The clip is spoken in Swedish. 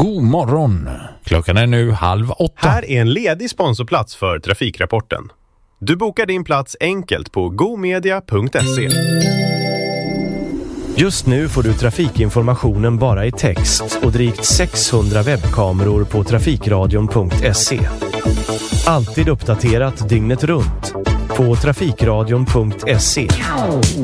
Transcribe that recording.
God morgon. Klockan är nu 7:30. Här är en ledig sponsorplats för Trafikrapporten. Du bokar din plats enkelt på gomedia.se. Just nu får du trafikinformationen bara i text och drygt 600 webbkameror på trafikradion.se. Alltid uppdaterat dygnet runt på trafikradion.se.